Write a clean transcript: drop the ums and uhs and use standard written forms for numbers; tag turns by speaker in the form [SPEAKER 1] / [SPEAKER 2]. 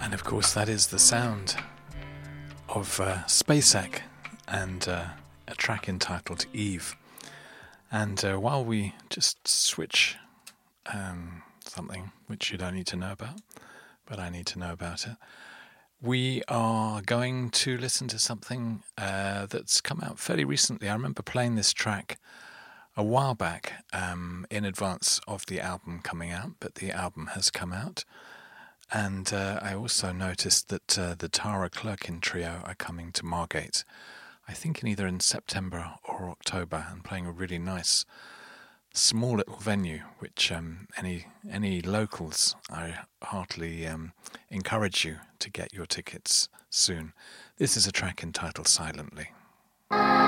[SPEAKER 1] And of course that is the sound of Spacek and a track entitled Eve. And while we just switch something which you don't need to know about, but I need to know about it, we are going to listen to something that's come out fairly recently. I remember playing this track a while back in advance of the album coming out, but the album has come out. And I also noticed that the Tara Clerkin Trio are coming to Margate, I think either in September or October, and playing a really nice small little venue, which any locals, I heartily encourage you to get your tickets soon. This is a track entitled Silently.